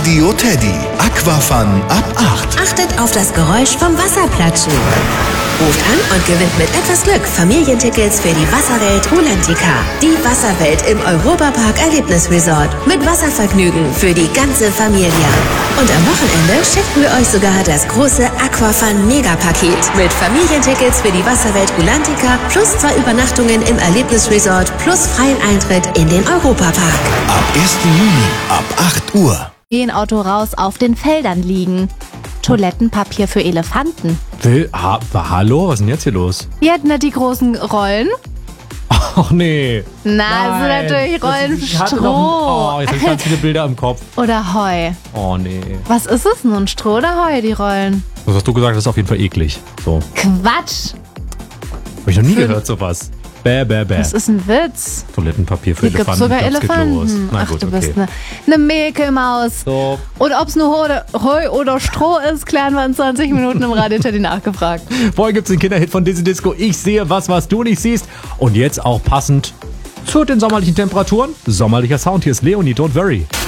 Radio Teddy. Aquafun ab 8. Achtet auf das Geräusch vom Wasserplatschen. Ruft an und gewinnt mit etwas Glück Familientickets für die Wasserwelt Rulantica. Die Wasserwelt im Europapark Erlebnisresort. Mit Wasservergnügen für die ganze Familie. Und am Wochenende schenken wir euch sogar das große Aquafun Megapaket. Mit Familientickets für die Wasserwelt Rulantica plus 2 Übernachtungen im Erlebnisresort plus freien Eintritt in den Europapark. Ab 1. Juni ab 8 Uhr. Auto raus auf den Feldern liegen. Toilettenpapier für Elefanten. Hallo, was ist denn jetzt hier los? Ihr hatten da die großen Rollen? Ach nee. Na, so natürlich Rollen Stroh. Jetzt habe ich ganz viele Bilder im Kopf. Oder Heu. Oh nee. Was ist es nun, Stroh oder Heu, die Rollen? Was hast du gesagt? Das ist auf jeden Fall eklig. So. Quatsch. Habe ich noch nie gehört, sowas. Bäh. Das ist ein Witz. Toilettenpapier für Hier gibt's Elefanten. sogar Das geht los. Elefanten. Na Ach, gut, du okay. bist eine Mäkelmaus. So. Und ob es nur Heu oder Stroh ist, klären wir in 20 Minuten im Radio Teddy nachgefragt. Vorhin gibt es den Kinderhit von Dizzy Disco. Ich sehe was du nicht siehst. Und jetzt auch passend zu den sommerlichen Temperaturen. Sommerlicher Sound. Hier ist Leonie, Don't Worry.